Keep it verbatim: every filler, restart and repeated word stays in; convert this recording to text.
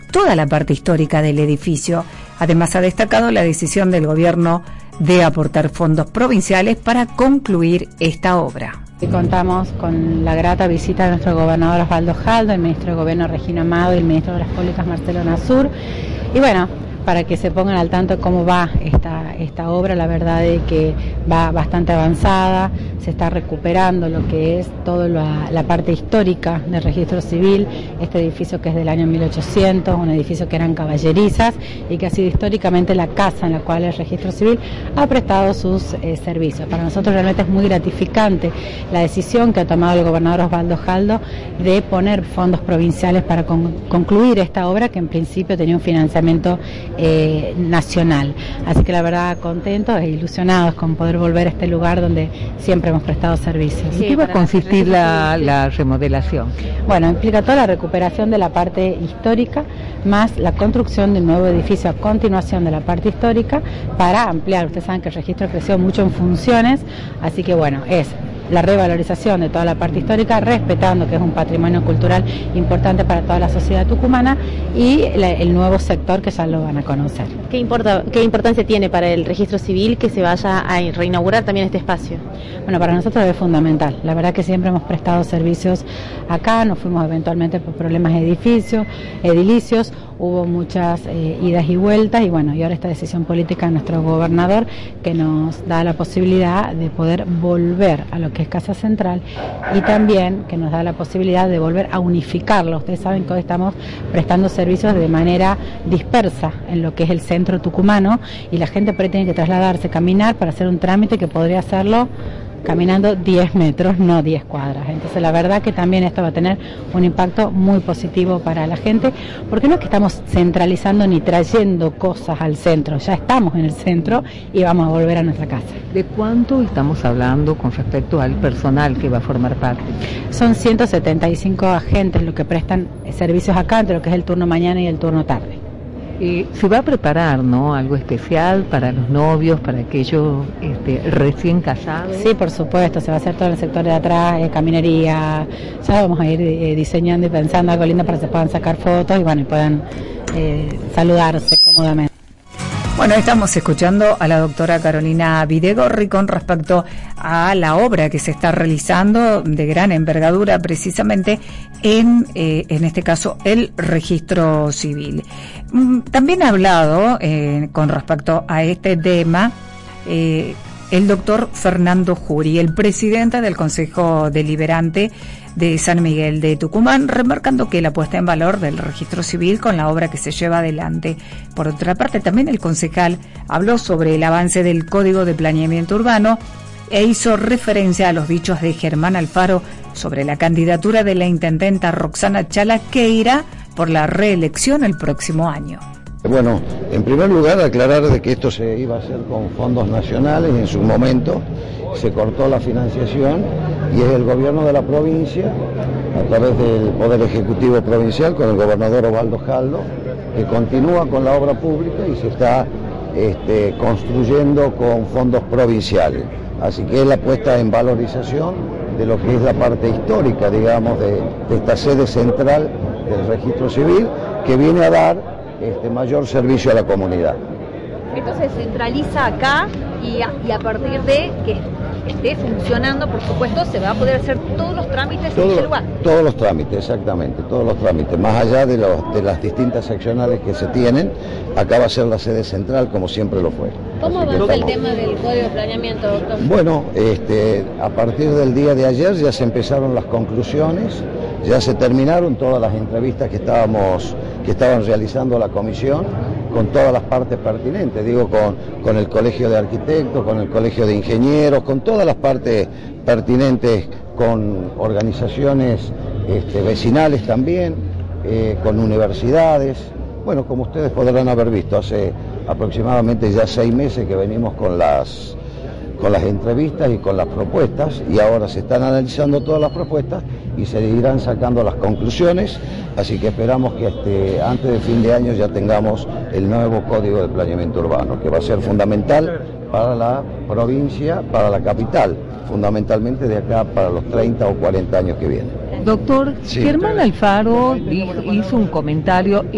toda la parte histórica del edificio. Además, ha destacado la decisión del gobierno de aportar fondos provinciales para concluir esta obra. Y contamos con la grata visita de nuestro gobernador Osvaldo Jaldo, el ministro de Gobierno Regino Amado y el ministro de Obras Públicas Marcelo Nasur. Y bueno, para que se pongan al tanto de cómo va esta, esta obra, la verdad es que va bastante avanzada, se está recuperando lo que es toda la, la parte histórica del registro civil, este edificio que es del año mil ochocientos, un edificio que eran caballerizas y que ha sido históricamente la casa en la cual el registro civil ha prestado sus eh, servicios. Para nosotros realmente es muy gratificante la decisión que ha tomado el gobernador Osvaldo Jaldo de poner fondos provinciales para con, concluir esta obra que en principio tenía un financiamiento Eh, nacional. Así que la verdad contentos e ilusionados con poder volver a este lugar donde siempre hemos prestado servicios. ¿En qué va a consistir la, la remodelación? Bueno, implica toda la recuperación de la parte histórica, más la construcción de un nuevo edificio a continuación de la parte histórica para ampliar. Ustedes saben que el registro creció mucho en funciones, así que bueno, es la revalorización de toda la parte histórica, respetando que es un patrimonio cultural importante para toda la sociedad tucumana, y la, el nuevo sector que ya lo van a conocer. ¿Qué, importa, ¿Qué importancia tiene para el registro civil que se vaya a reinaugurar también este espacio? Bueno, para nosotros es fundamental. La verdad que siempre hemos prestado servicios acá, nos fuimos eventualmente por problemas de edificios, edilicios, hubo muchas eh, idas y vueltas, y bueno, y ahora esta decisión política de nuestro gobernador que nos da la posibilidad de poder volver a lo que es Casa Central, y también que nos da la posibilidad de volver a unificarlo. Ustedes saben que hoy estamos prestando servicios de manera dispersa en lo que es el centro tucumano, y la gente por ahí tiene que trasladarse, caminar para hacer un trámite que podría hacerlo caminando diez metros, no diez cuadras. Entonces la verdad que también esto va a tener un impacto muy positivo para la gente, porque no es que estamos centralizando ni trayendo cosas al centro, ya estamos en el centro y vamos a volver a nuestra casa. ¿De cuánto estamos hablando con respecto al personal que va a formar parte? Son ciento setenta y cinco agentes los que prestan servicios acá, entre lo que es el turno mañana y el turno tarde. Eh, se va a preparar, ¿no?, algo especial para los novios, para aquellos este, recién casados. Sí, por supuesto, se va a hacer todo en el sector de atrás, eh, caminería, ya vamos a ir eh, diseñando y pensando algo lindo para que se puedan sacar fotos y bueno, y puedan eh, saludarse cómodamente. Bueno, estamos escuchando a la doctora Carolina Videgorri con respecto a la obra que se está realizando de gran envergadura precisamente en, eh, en este caso, el registro civil. También ha hablado eh, con respecto a este tema eh, el doctor Fernando Jury, el presidente del Consejo Deliberante de San Miguel de Tucumán, remarcando que la puesta en valor del registro civil con la obra que se lleva adelante. Por otra parte, también el concejal habló sobre el avance del Código de Planeamiento Urbano e hizo referencia a los dichos de Germán Alfaro sobre la candidatura de la intendenta Roxana Chala, que irá por la reelección el próximo año. Bueno, en primer lugar aclarar de que esto se iba a hacer con fondos nacionales, y en su momento se cortó la financiación, y es el gobierno de la provincia, a través del Poder Ejecutivo Provincial, con el gobernador Osvaldo Jaldo, que continúa con la obra pública y se está este, construyendo con fondos provinciales. Así que es la puesta en valorización de lo que es la parte histórica, digamos, de, de esta sede central del registro civil, que viene a dar este mayor servicio a la comunidad. Entonces se centraliza acá y a, y a partir de que esté funcionando, por supuesto, se va a poder hacer todos los trámites Todo, en ese lugar. Todos los trámites, exactamente, todos los trámites, más allá de, los, de las distintas seccionales que se tienen, acá va a ser la sede central como siempre lo fue. ¿Cómo Así avanza el estamos... tema del código de planeamiento, doctor? Bueno, este, a partir del día de ayer ya se empezaron las conclusiones, ya se terminaron todas las entrevistas que estábamos, que estaban realizando la comisión, con todas las partes pertinentes, digo, con, con el Colegio de Arquitectos, con el Colegio de Ingenieros, con todas las partes pertinentes, con organizaciones este, vecinales también, eh, con universidades. Bueno, como ustedes podrán haber visto, hace aproximadamente ya seis meses que venimos con las, con las entrevistas y con las propuestas, y ahora se están analizando todas las propuestas y se irán sacando las conclusiones, así que esperamos que este, antes de fin de año ya tengamos el nuevo Código de Planeamiento Urbano, que va a ser fundamental para la provincia, para la capital, fundamentalmente de acá para los treinta o cuarenta años que vienen. Doctor, sí. Germán Alfaro dijo, hizo un comentario